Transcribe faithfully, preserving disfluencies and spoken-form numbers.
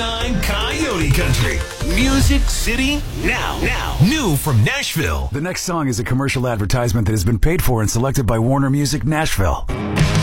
nine Coyote Country. Music City Now. Now. New from Nashville. The next song is a commercial advertisement that has been paid for and selected by Warner Music Nashville.